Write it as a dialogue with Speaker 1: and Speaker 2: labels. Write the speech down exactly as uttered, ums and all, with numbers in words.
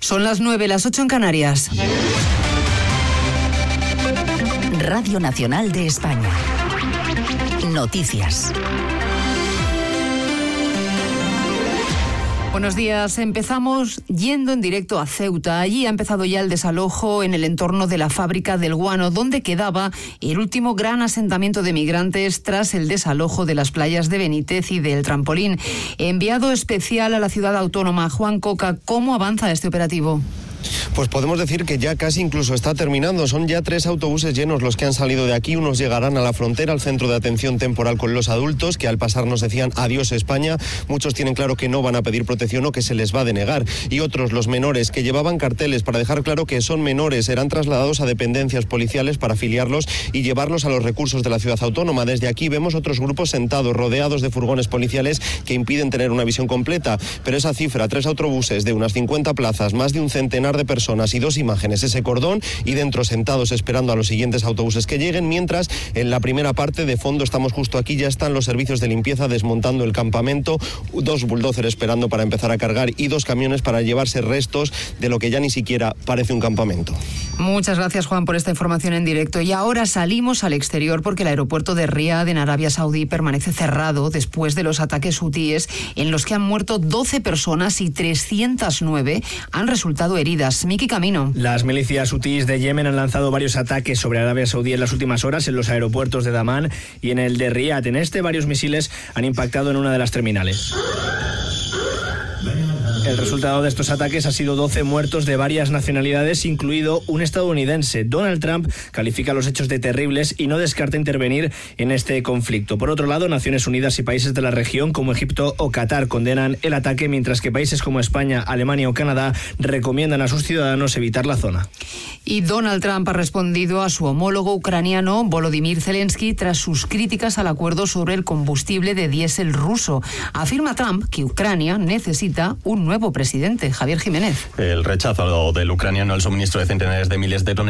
Speaker 1: Son las nueve, las ocho en Canarias.
Speaker 2: Radio Nacional de España. Noticias.
Speaker 1: Buenos días. Empezamos yendo en directo a Ceuta. Allí ha empezado ya el desalojo en el entorno de la fábrica del guano, donde quedaba el último gran asentamiento de migrantes tras el desalojo de las playas de Benítez y del Trampolín. Enviado especial a la ciudad autónoma, Juan Coca, ¿cómo avanza este operativo?
Speaker 3: Pues podemos decir que ya casi incluso está terminando. Son ya tres autobuses llenos los que han salido de aquí. Unos llegarán a la frontera, al centro de atención temporal con los adultos, que al pasar nos decían adiós España. Muchos tienen claro que no van a pedir protección o que se les va a denegar. Y otros, los menores, que llevaban carteles para dejar claro que son menores, serán trasladados a dependencias policiales para afiliarlos y llevarlos a los recursos de la ciudad autónoma. Desde aquí vemos otros grupos sentados, rodeados de furgones policiales que impiden tener una visión completa. Pero esa cifra, tres autobuses de unas cincuenta plazas, más de un centenar de personas y dos imágenes, ese cordón, y dentro sentados esperando a los siguientes autobuses que lleguen, mientras en la primera parte de fondo, estamos justo aquí, ya están los servicios de limpieza desmontando el campamento, dos bulldozers esperando para empezar a cargar y dos camiones para llevarse restos de lo que ya ni siquiera parece un campamento.
Speaker 1: Muchas gracias, Juan, por esta información en directo. Y ahora salimos al exterior porque el aeropuerto de Riad en Arabia Saudí permanece cerrado después de los ataques hutíes en los que han muerto doce personas y trescientas nueve han resultado heridas. Miki Camino.
Speaker 4: Las milicias hutíes de Yemen han lanzado varios ataques sobre Arabia Saudí en las últimas horas en los aeropuertos de Damán y en el de Riad. En este, varios misiles han impactado en una de las terminales. El resultado de estos ataques ha sido doce muertos de varias nacionalidades, incluido un estadounidense. Donald Trump califica los hechos de terribles y no descarta intervenir en este conflicto. Por otro lado, Naciones Unidas y países de la región como Egipto o Qatar condenan el ataque, mientras que países como España, Alemania o Canadá recomiendan a sus ciudadanos evitar la zona.
Speaker 1: Y Donald Trump ha respondido a su homólogo ucraniano Volodymyr Zelensky tras sus críticas al acuerdo sobre el combustible de diésel ruso. Afirma Trump que Ucrania necesita un nuevo presidente. Javier Jiménez.
Speaker 5: El rechazo del ucraniano al suministro de centenares de miles de toneladas